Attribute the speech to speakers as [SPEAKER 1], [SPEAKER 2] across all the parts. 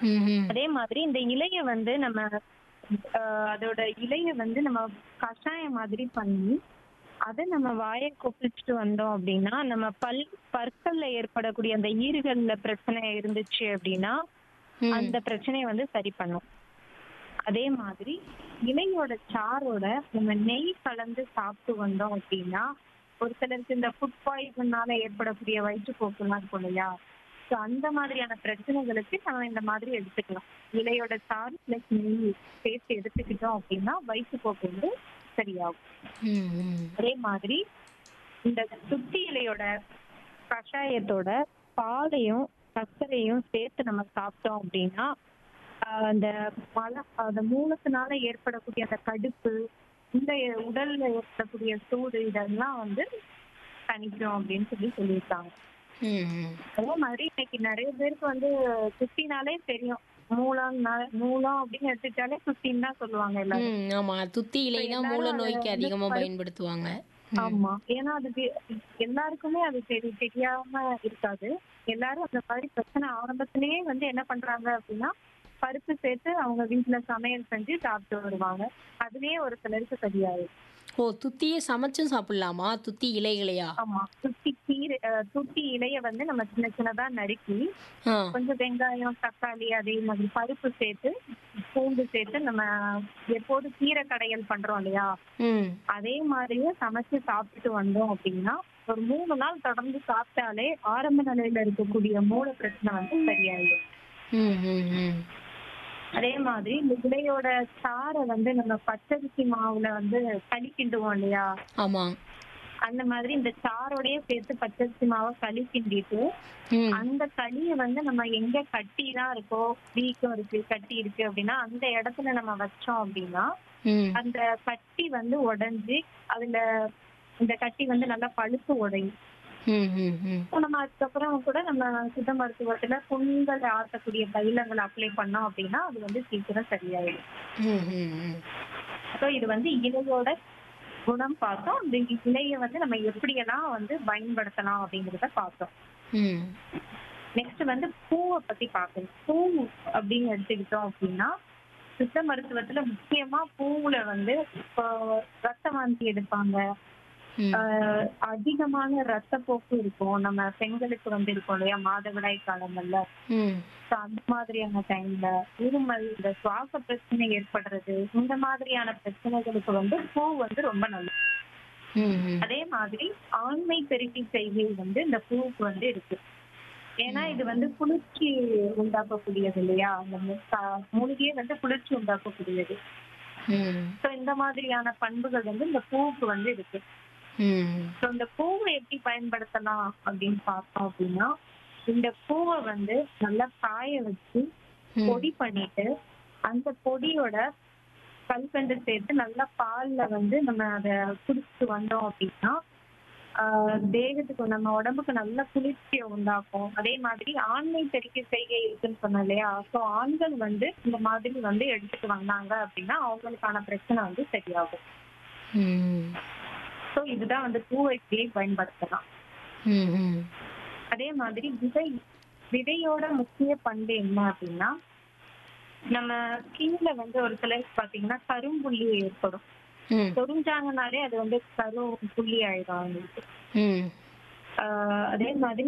[SPEAKER 1] ம்ஹ்ம்.
[SPEAKER 2] அதே மாதிரி இந்த இலைய வந்து நம்ம அதோட இலைய வந்து நம்ம கஷாயம் மாதிரி பண்ணி, அத நம்ம வாய கொப்பளிச்சுட்டு வந்தோம் அப்படின்னா, நம்ம பற்கள்ல ஏற்படக்கூடிய அந்த ஈறுகள்ல பிரச்சனை இருந்துச்சு அப்படின்னா,
[SPEAKER 1] ம்.
[SPEAKER 2] அந்த பிரச்சனைய வந்து சரி பண்ணும். அதே மாதிரி இலையோட சாரோட நம்ம நெய் கலந்து சாப்பிட்டு வந்தோம் அப்படின்னா, ஒரு சிலருக்கு இந்த ஃபுட் பாய்சன்னால ஏற்படக்கூடிய வயிற்றுப்போக்குலாம் இருக்கும் இல்லையா? ஸோ அந்த மாதிரியான பிரச்சனைகளுக்கு நம்ம இந்த மாதிரி எடுத்துக்கலாம். இலையோட சாறு பிளஸ் நெய் சேர்த்து எடுத்துக்கிட்டோம் அப்படின்னா, வயிற்றுப்போக்கு வந்து சரியாகும்.
[SPEAKER 1] ம். ம்.
[SPEAKER 2] அதே மாதிரி இந்த சுத்தி இலையோட கஷாயத்தோட பாலையும், சர்க்கரையும் சேர்த்து நம்ம சாப்பிட்டோம் அப்படின்னா, அந்த அந்த மூலத்தினால ஏற்படக்கூடிய அந்த கடுப்பு, இந்த உடல்ல ஏற்படக்கூடிய சூடு இதெல்லாம் வந்து தணிக்கும் அப்படின்னு சொல்லியிருக்காங்க.
[SPEAKER 1] ம். ம்.
[SPEAKER 2] அதே மாதிரி இன்னைக்கு நிறைய பேருக்கு வந்து சுத்தினாலே தெரியும். மூலம் அப்படின்னு எடுத்துக்கிட்டாலே சுத்தின்னு தான் சொல்லுவாங்க எல்லாரும்.
[SPEAKER 1] ஆமா. துத்தி
[SPEAKER 2] இப்ப
[SPEAKER 1] இலை தான் மூல
[SPEAKER 2] எல்லாரும் அத
[SPEAKER 1] நோய்க்கு
[SPEAKER 2] வந்து
[SPEAKER 1] அதிகமா பயன்படுத்துவாங்க. ம்.
[SPEAKER 2] ஆமா. ஏன்னா அது எல்லாருக்குமே அது தெரியாம இருக்காது. எல்லாரும் அந்த மாதிரி பிரச்சனை ஆரம்பத்திலேயே வந்து என்ன பண்றாங்க அப்படின்னா, பருப்பு சேர்த்து அவங்க வீட்ல சமையல் செஞ்சு சாப்பிட்டு வருவாங்க. அதுலயே ஒரு சிலருக்கு சரியாயிடும்.
[SPEAKER 1] ஓ! துத்திய சமைச்சும் சாப்பிடலாமா? துத்தி இலைகளையா?
[SPEAKER 2] ஆமா. துத்தி இலைய வந்து நம்ம சின்ன சின்னதா நறுக்கி,
[SPEAKER 1] ஆ.
[SPEAKER 2] கொஞ்சம் வெங்காயம், தக்காளி அதே மாதிரி பருப்பு சேர்த்து, பூண்டு சேர்த்து நம்ம எப்போதும் கீரை கடையல் பண்றோம் இல்லையா?
[SPEAKER 1] ம்.
[SPEAKER 2] அதே மாதிரியே சமைச்சு சாப்பிட்டுட்டு வந்தோம் அப்படின்னா, ஒரு 3 நாள் தொடர்ந்து சாப்பிட்டாலே ஆரம்ப நிலையில இருக்கக்கூடிய மூல பிரச்சனை வந்து சரியாயிடும்.
[SPEAKER 1] ம். ம். ம்.
[SPEAKER 2] அதே மாதிரி இந்த இலையோட சாறை வந்து நம்ம பச்சரிசி மாவுல வந்து களி கிண்டுவோம் இல்லையா?
[SPEAKER 1] ஆமா.
[SPEAKER 2] அந்த மாதிரி இந்த சாரோடயே சேர்த்து பச்சரிசி மாவை களி கிண்டிட்டு,
[SPEAKER 1] ம்.
[SPEAKER 2] அந்த களிய வந்து நம்ம எங்க கட்டிலாம் இருக்கோ, வீக்கம் இருக்கு, கட்டி இருக்கு அப்படின்னா, அந்த இடத்துல நம்ம வச்சோம் அப்படின்னா,
[SPEAKER 1] ம்.
[SPEAKER 2] அந்த கட்டி வந்து உடைஞ்சு, அதுல இந்த கட்டி வந்து நல்லா பழுத்து உடையும்.
[SPEAKER 1] ம். ம். ம்.
[SPEAKER 2] இப்போ நம்ம அதுக்கப்புறம் கூட நம்ம சித்த மருத்துவத்துல புண்கள் ஆற்றக்கூடிய தைலங்கள் அப்ளை பண்ணோம் அப்படின்னா, அது வந்து சீக்கிரம் சரியாயிடும்.
[SPEAKER 1] ம். ம். ம்.
[SPEAKER 2] ஸோ இது வந்து இலையோட குணம் பார்த்தோம். அந்த இலைய வந்து நம்ம எப்படியெல்லாம் வந்து பயன்படுத்தலாம் அப்படிங்கிறத பார்த்தோம்.
[SPEAKER 1] ம்.
[SPEAKER 2] நெக்ஸ்ட் வந்து பூவ பத்தி பார்க்கணும். பூ அப்படின்னு எடுத்துக்கிட்டோம் அப்படின்னா, சித்த மருத்துவத்துல முக்கியமா பூவுல வந்து இப்போ ரத்த வாந்தி எடுப்பாங்க.
[SPEAKER 1] ம்.
[SPEAKER 2] அதிகமான ரத்தப்போக்கு இருக்கும். நம்ம பெண்களுக்கு வந்து இருக்கும் இல்லையா? மாதவிடாய் காலங்கள்ல.
[SPEAKER 1] ம்.
[SPEAKER 2] ஸோ அந்த மாதிரியான டைம்ல இருமல், இந்த சுவாச பிரச்சனை ஏற்படுறது, இந்த மாதிரியான பிரச்சனைகளுக்கு வந்து பூ வந்து ரொம்ப நல்லது.
[SPEAKER 1] ம். ம்.
[SPEAKER 2] அதே மாதிரி ஆண்மை பெருக்கி செய்கை வந்து இந்த பூவுக்கு வந்து இருக்கு. ஏன்னா இது வந்து குளிர்ச்சி உண்டாக்கக்கூடியது இல்லையா? அந்த மூலிகையே வந்து குளிர்ச்சி உண்டாக்கக்கூடியது.
[SPEAKER 1] ம்.
[SPEAKER 2] ஸோ இந்த மாதிரியான பண்புகள் வந்து இந்த பூவுக்கு வந்து இருக்கு.
[SPEAKER 1] ம்.
[SPEAKER 2] ஸோ இந்த பூவை எப்படி பயன்படுத்தலாம் அப்படின்னு பார்த்தோம் அப்படின்னா, இந்த பூவை வந்து நல்லா காய வச்சு
[SPEAKER 1] ம்.
[SPEAKER 2] பொடி பண்ணிட்டு, அந்த பொடியோட கல்கண்டு சேர்த்து நல்லா பால்ல வந்து நம்ம அத குடிச்சிட்டு வந்தோம் அப்படின்னா, தேகத்துக்கு நம்ம உடம்புக்கு நல்ல குளிர்ச்சியை உண்டாக்கும். அதே மாதிரி ஆண்மை பெருக்கி செய்கை இருக்குன்னு சொன்னேன் இல்லையா? ஸோ ஆண்கள் வந்து இந்த மாதிரி வந்து எடுத்துட்டு வந்தாங்க அப்படின்னா, அவங்களுக்கான பிரச்சனை வந்து சரியாகும்.
[SPEAKER 1] ம்.
[SPEAKER 2] ஸோ இதுதான் வந்து பூவை இப்படியே பயன்படுத்தலாம்.
[SPEAKER 1] ம். ம்.
[SPEAKER 2] அதே மாதிரி விதையோட முக்கிய பண்பு என்ன அப்படின்னா, நம்ம ஸ்கின்ல வந்து ஒரு சிலருக்கு பாத்தீங்கன்னா கரும்புள்ளி ஏற்படும்.
[SPEAKER 1] ம்.
[SPEAKER 2] சொரிஞ்சாங்கனாலே அது வந்து புள்ளி ஆயிடும் அவங்களுக்கு.
[SPEAKER 1] ம்.
[SPEAKER 2] அதே மாதிரி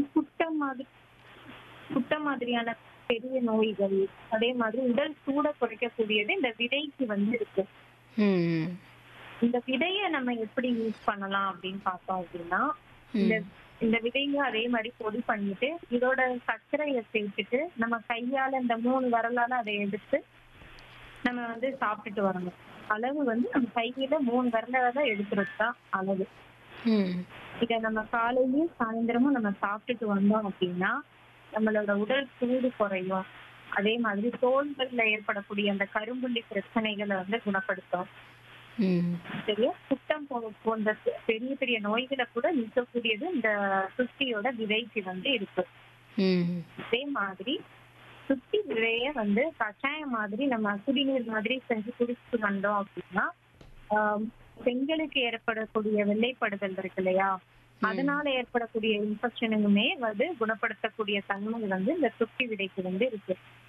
[SPEAKER 2] குட்ட மாதிரியான பெரிய நோய்கள், அதே மாதிரி உடல் சூட குறைக்கக்கூடியது இந்த விதைக்கு வந்து இருக்கு.
[SPEAKER 1] ம்.
[SPEAKER 2] இந்த விதைய நம்ம எப்படி யூஸ் பண்ணலாம் அப்படின்னு பார்த்தோம் அப்படின்னா, இந்த
[SPEAKER 1] ம்.
[SPEAKER 2] இந்த விதையும் அதே மாதிரி பொடி பண்ணிட்டு, இதோட சர்க்கரையை சேர்த்துட்டு, நம்ம கையால இந்த 3 விரலால அதை எடுத்து நம்ம வந்து சாப்பிட்டுட்டு வரணும். அளவு வந்து நம்ம கையில 3 விரலால தான் எடுக்கிறது தான் அளவு.
[SPEAKER 1] ம்.
[SPEAKER 2] இத நம்ம காலையிலயும் சாயந்தரமும் நம்ம சாப்பிட்டுட்டு வந்தோம் அப்படின்னா, நம்மளோட உடல் சூடு குறையும். அதே மாதிரி தோள்கள்ல ஏற்படக்கூடிய அந்த கரும்புள்ளி பிரச்சனைகளை வந்து குணப்படுத்தும்.
[SPEAKER 1] ம்.
[SPEAKER 2] சரியா? குட்டம் போன்ற பெரிய பெரிய நோய்களை கூட நீக்கக்கூடியது இந்த சுத்தியோட விதைக்கு வந்து இருக்கு.
[SPEAKER 1] ம்.
[SPEAKER 2] அதே மாதிரி சுத்தி விதைய வந்து கஷாயம் மாதிரி நம்ம குடிநீர் மாதிரி செஞ்சு குடிச்சிட்டு வந்தோம் அப்படின்னா, ஆஹ் பெண்களுக்கு ஏற்படக்கூடிய வெள்ளைப்படுதல் இருக்கு இல்லையா? அதனால ஏற்படக்கூடிய இன்ஃபெக்ஷனுமே வந்து குணப்படுத்தக்கூடிய தன்மை வந்து இந்த சுத்தி விதைக்கு வந்து இருக்கு.